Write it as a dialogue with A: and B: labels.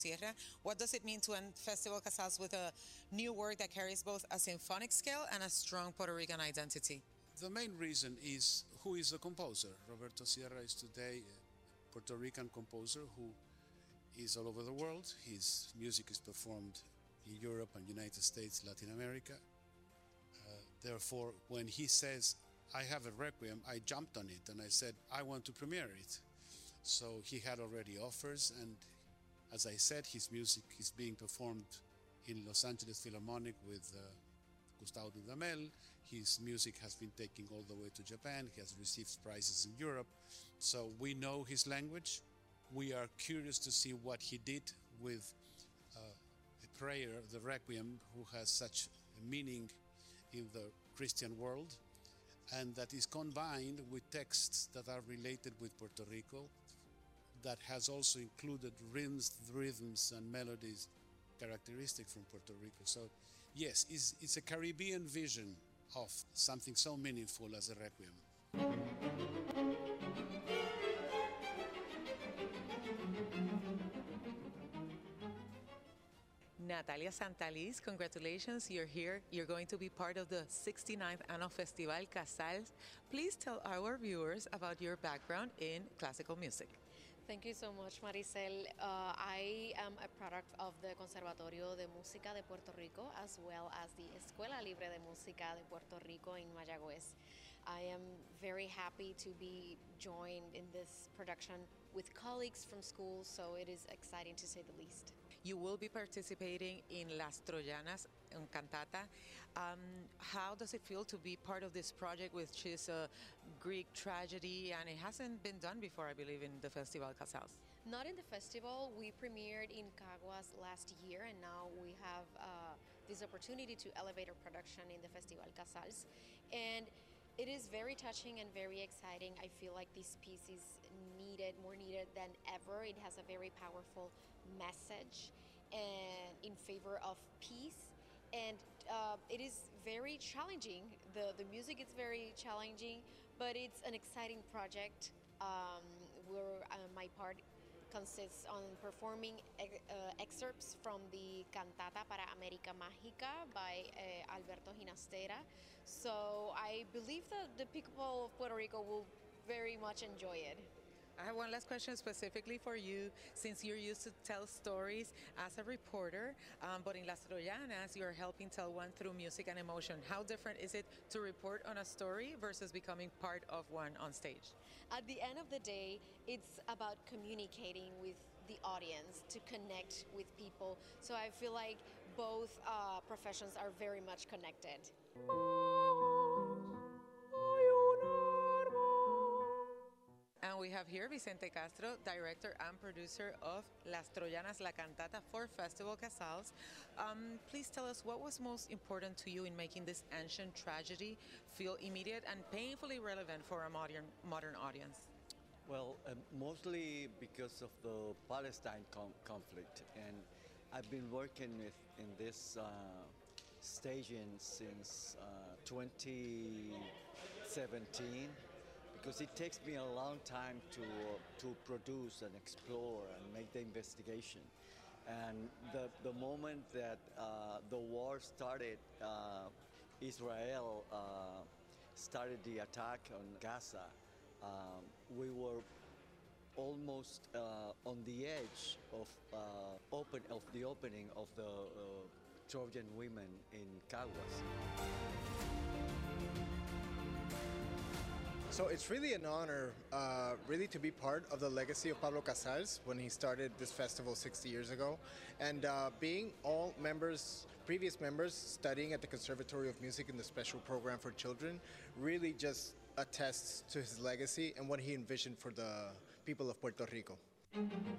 A: Sierra. What does it mean to end Festival Casals with a new work that carries both a symphonic scale and a strong Puerto Rican identity?
B: The main reason is who is the composer. Roberto Sierra is today a Puerto Rican composer who is all over the world. His music is performed in Europe and United States, Latin America. Therefore, when he says, I have a requiem, I jumped on it and I said, I want to premiere it. So he had already offers, and as I said, his music is being performed in Los Angeles Philharmonic with Gustavo Dudamel. His music has been taken all the way to Japan. He has received prizes in Europe. So we know his language. We are curious to see what he did with the prayer, the Requiem, who has such a meaning in the Christian world, and that is combined with texts that are related with Puerto Rico, that has also included rhythms and melodies characteristic from Puerto Rico. So yes, it's a Caribbean vision of something so meaningful as a Requiem.
A: Natalia Santaliz, congratulations, you're here. You're going to be part of the 69th Annual Festival Casals. Please tell our viewers about your background in classical music.
C: Thank you so much, Maricel. I am a product of the Conservatorio de Música de Puerto Rico, as well as the Escuela Libre de Música de Puerto Rico in Mayagüez. I am very happy to be joined in this production with colleagues from school, so it is exciting to say the least.
A: You will be participating in Las Troyanas, un cantata. How does it feel to be part of this project, which is a Greek tragedy, and it hasn't been done before, I believe, in the Festival Casals?
C: Not in the festival. We premiered in Caguas last year, and now we have this opportunity to elevate our production in the Festival Casals. And it is very touching and very exciting. I feel like this piece is needed, more needed than ever. It has a very powerful message and in favor of peace. And it is very challenging. The music is very challenging, but it's an exciting project where my part consists on performing excerpts from the Cantata para América Mágica by Alberto Ginastera. So I believe that the people of Puerto Rico will very much enjoy it.
A: I have one last question specifically for you, since you're used to tell stories as a reporter, but in Las Troyanas, you're helping tell one through music and emotion. How different is it to report on a story versus becoming part of one on stage?
C: At the end of the day, it's about communicating with the audience, to connect with people. So I feel like both professions are very much connected.
A: And we have here Vicente Castro, director and producer of Las Troyanas, La Cantata for Festival Casals. Please tell us, what was most important to you in making this ancient tragedy feel immediate and painfully relevant for a modern audience?
D: Well, mostly because of the Palestine conflict, and I've been working in this staging since 2017. Because it takes me a long time to produce and explore and make the investigation. And the moment that the war started, Israel started the attack on Gaza, we were almost on the edge of the opening of the Trojan women in Caguas.
E: So it's really an honor, really, to be part of the legacy of Pablo Casals when he started this festival 60 years ago. And being all members, previous members, studying at the Conservatory of Music in the special program for children, really just attests to his legacy and what he envisioned for the people of Puerto Rico.